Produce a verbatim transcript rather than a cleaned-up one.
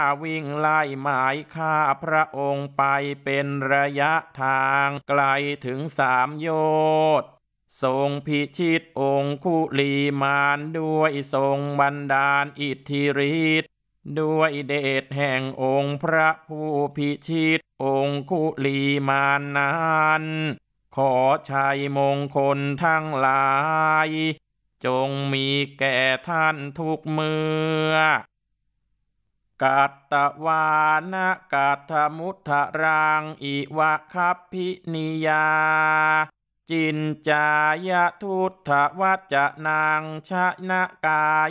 วิ่งไล่หมายข้าพระองค์ไปเป็นระยะทางไกลถึงสามโยชน์ทรงพิชิตองคุลีมานด้วยทรงบันดาลอิทธิฤทธิ์ด้วยเดชแห่งองค์พระผู้พิชิตองคุลีมานนั้นขอชัยมงคลทั้งหลายจงมีแก่ท่านทุกเมื่อกัตตวานะกัตถมุทธรังอิวะคัพพินิยาจินจายทุตถวัจจะนังชนะกา